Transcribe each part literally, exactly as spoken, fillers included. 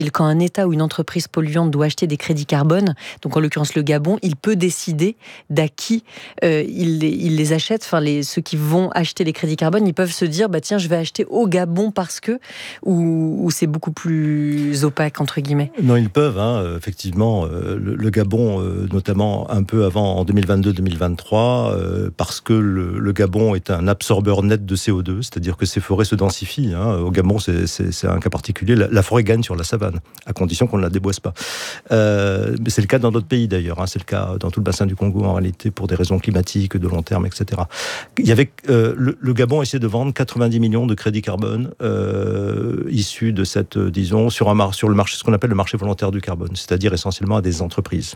quand un État ou une entreprise polluante doit acheter des crédits carbone, donc en l'occurrence le Gabon, il peut décider d'à qui euh, il, les, il les achète. Enfin, les, ceux qui vont acheter les crédits carbone, ils peuvent se dire, bah tiens, je vais acheter au Gabon parce que, ou, ou c'est beaucoup plus opaque, entre guillemets. Non, ils peuvent, hein, effectivement. Euh, le, le Gabon, euh, notamment un peu avant, en deux mille vingt-deux deux mille vingt-trois, euh, parce que le, le Gabon est un absorbeur net de C O deux, c'est-à-dire que ces forêts se densifient. Hein. Au Gabon, c'est, c'est, c'est un cas particulier. La, la forêt gagne sur la savane, à condition qu'on ne la déboisse pas. Euh, mais c'est le cas dans d'autres pays d'ailleurs. Hein. C'est le cas dans tout le bassin du Congo en réalité pour des raisons climatiques, de long terme, et cetera. Il y avait euh, le, le Gabon essayait de vendre quatre-vingt-dix millions de crédits carbone euh, issus de cette, euh, disons, sur un mar- sur le marché, ce qu'on appelle le marché volontaire du carbone, c'est-à-dire essentiellement à des entreprises.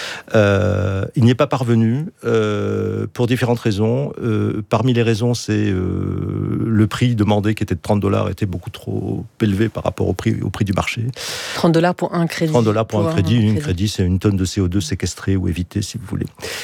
Euh, il n'y est pas parvenu euh, pour différentes raisons. Euh, parmi les raisons, c'est euh, le prix demandé qui était de trente dollars était beaucoup trop élevé par rapport au prix au prix du marché. trente dollars pour un crédit. trente dollars pour, pour un crédit. Un crédit. Une crédit, c'est une tonne de C O deux séquestrée ou évitée, si vous voulez.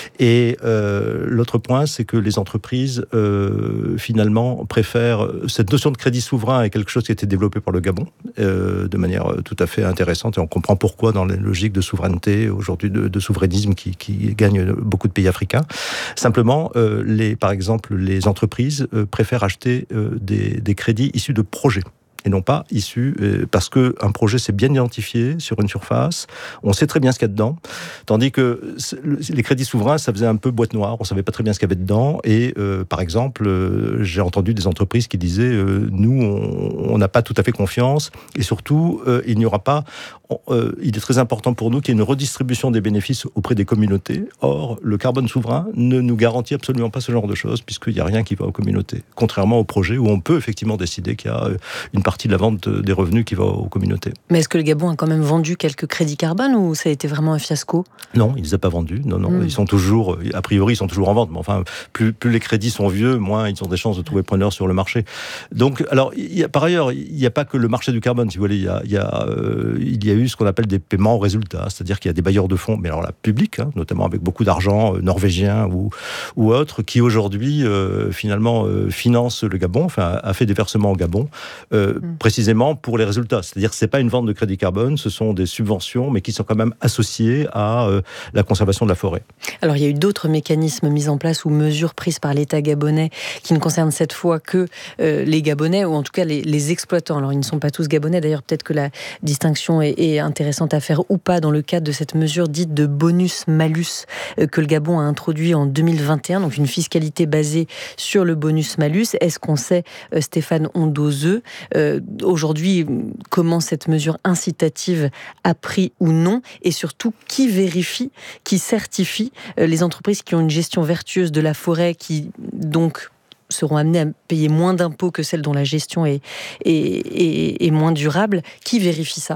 Et euh, l'autre point, c'est que les entreprises, euh, finalement, préfèrent... Cette notion de crédit souverain est quelque chose qui a été développé par le Gabon, euh, de manière tout à fait intéressante. Et on comprend pourquoi, dans les logiques de souveraineté, aujourd'hui de, de souverainisme qui, qui gagne beaucoup de pays africains. Simplement, euh, les, par exemple, les entreprises euh, préfèrent acheter euh, des, des crédits issus de projets. Et non pas issus, euh, parce qu'un projet c'est bien identifié sur une surface, on sait très bien ce qu'il y a dedans, tandis que les crédits souverains, ça faisait un peu boîte noire, on savait pas très bien ce qu'il y avait dedans, et euh, par exemple, euh, j'ai entendu des entreprises qui disaient, euh, nous, on n'a pas tout à fait confiance, et surtout, euh, il n'y aura pas, euh, il est très important pour nous qu'il y ait une redistribution des bénéfices auprès des communautés. Or, le carbone souverain ne nous garantit absolument pas ce genre de choses, puisqu'il n'y a rien qui va aux communautés, contrairement au projet où on peut effectivement décider qu'il y a une partie de la vente des revenus qui va aux communautés. Mais est-ce que le Gabon a quand même vendu quelques crédits carbone ou ça a été vraiment un fiasco ? Non, il ne les a pas vendus. Non, non, mmh. Ils sont toujours, a priori, ils sont toujours en vente. Mais enfin, plus, plus les crédits sont vieux, moins ils ont des chances de trouver preneurs sur le marché. Donc, alors, il y a, par ailleurs, il n'y a pas que le marché du carbone. Si vous voulez, il y a, il y a, euh, il y a eu ce qu'on appelle des paiements au résultat, c'est-à-dire qu'il y a des bailleurs de fonds, mais alors là, publics, hein, notamment avec beaucoup d'argent euh, norvégien ou ou autres, qui aujourd'hui, euh, finalement, euh, financent le Gabon, enfin, a fait des versements au Gabon, euh, mmh. précisément pour les résultats. C'est-à-dire que ce n'est pas une vente de crédit carbone, ce sont des subventions, mais qui sont quand même associées à euh, la conservation de la forêt. Alors, il y a eu d'autres mécanismes mis en place ou mesures prises par l'État gabonais qui ne concernent cette fois que euh, les Gabonais, ou en tout cas les, les exploitants. Alors, ils ne sont pas tous Gabonais. D'ailleurs, peut-être que la distinction est, est intéressante à faire ou pas dans le cadre de cette mesure dite de bonus-malus euh, que le Gabon a introduit en deux mille vingt et un, donc une fiscalité basée sur le bonus-malus. Est-ce qu'on sait, euh, Stéphane Ondozeux, euh, aujourd'hui, comment cette mesure incitative a pris ou non, et surtout qui vérifie, qui certifie euh, les entreprises qui ont une gestion vertueuse de la forêt, qui donc seront amenées à payer moins d'impôts que celles dont la gestion est, est, est, est moins durable. Qui vérifie ça ?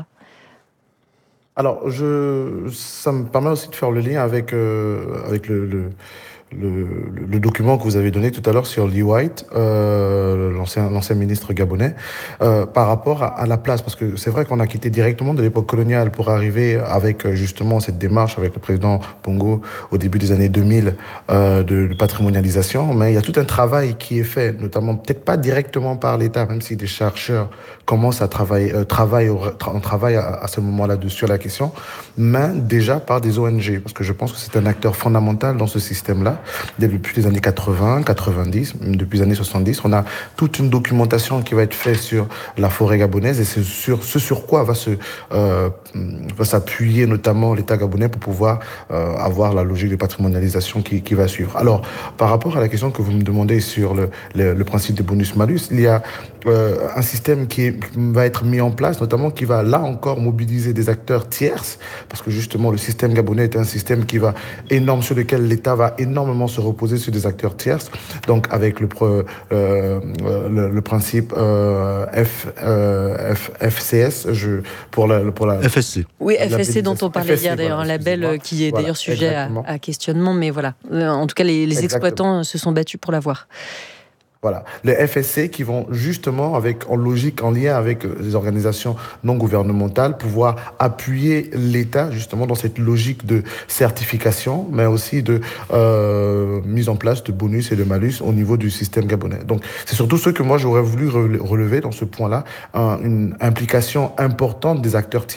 Alors, je, ça me permet aussi de faire le lien avec, euh, avec le... le... Le, le, le document que vous avez donné tout à l'heure sur Lee White, euh, l'ancien, l'ancien ministre gabonais, euh, par rapport à, à la place, parce que c'est vrai qu'on a quitté directement de l'époque coloniale pour arriver avec justement cette démarche avec le président Bongo au début des années deux mille euh, de, de patrimonialisation, mais il y a tout un travail qui est fait, notamment peut-être pas directement par l'État, même si des chercheurs commencent à travailler, euh, travaillent, on travaille à, à ce moment-là sur la question, mais déjà par des O N G, parce que je pense que c'est un acteur fondamental dans ce système-là. Depuis les années quatre-vingts, quatre-vingt-dix, depuis les années soixante-dix, on a toute une documentation qui va être faite sur la forêt gabonaise et c'est sur ce sur quoi va se euh, va s'appuyer notamment l'État gabonais pour pouvoir euh, avoir la logique de patrimonialisation qui, qui va suivre. Alors, par rapport à la question que vous me demandez sur le, le, le principe de bonus-malus, il y a euh, un système qui est, va être mis en place, notamment qui va là encore mobiliser des acteurs tierces, parce que justement le système gabonais est un système qui va énorme, sur lequel l'État va énormément se reposer sur des acteurs tierces, donc avec le, euh, le, le principe euh, F, euh, F, F C S, je, pour la, pour la F S C. Oui, F S C dont on parlait F S C, hier, d'ailleurs, voilà, un label qui est voilà, d'ailleurs sujet à, à questionnement, mais voilà. En tout cas, les, les exploitants se sont battus pour l'avoir. Voilà, les F S C qui vont justement, avec en logique, en lien avec les organisations non gouvernementales, pouvoir appuyer l'État justement dans cette logique de certification, mais aussi de euh, mise en place de bonus et de malus au niveau du système gabonais. Donc, c'est surtout ce que moi j'aurais voulu relever dans ce point-là, une implication importante des acteurs tiers.